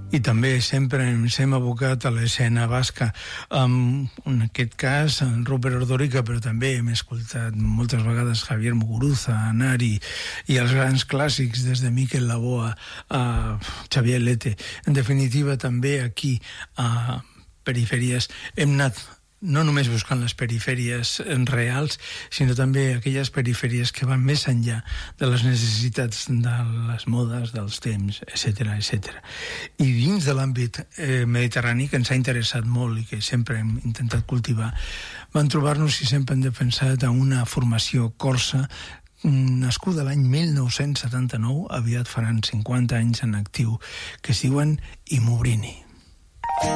I també sempre ens hem abocat a l'escena basca, en aquest cas en Rupert Ordórica, però també hem escoltat moltes vegades Javier Muguruza, Nari i els grans clàssics des de Miquel Laboa a Xavier Lete. En definitiva, també aquí a Perifèries hem anat no només buscant les perifèries reals, sinó també aquelles perifèries que van més enllà de les necessitats de les modes, dels temps, etc. etc. I dins de l'àmbit mediterrani, que ens ha interessat molt i que sempre hem intentat cultivar, van trobar-nos i sempre hem defensat a una formació corsa nascuda l'any 1979, aviat faran 50 anys en actiu, que es diuen I Mubrini.